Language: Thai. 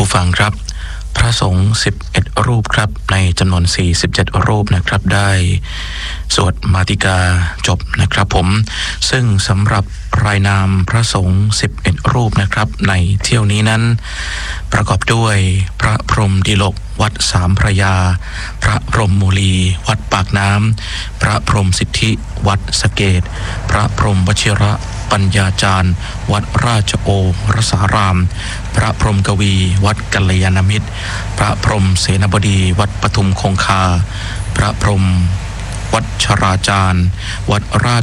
ฟังครับพระสงฆ์11รูปครับในจำนวน47รูปนะครับได้สวดมาติกาจบนะครับผมซึ่งสำหรับรายนามพระสงฆ์11รูปนะครับในเที่ยวนี้นั้นประกอบด้วยพระพรหมดิลกวัดสามพระยาพระพรหมมูลีวัดปากน้ำพระพรหมสิทธิวัดสะเกษพระพรหมวชิระปัญญาจารย์วัดราชโอรสารามพระพรหมกวีวัดกัลยาณมิตรพระพรหมเสนาบดีวัดปทุมคงคาพระพรหมวัดชราจารย์วัดราช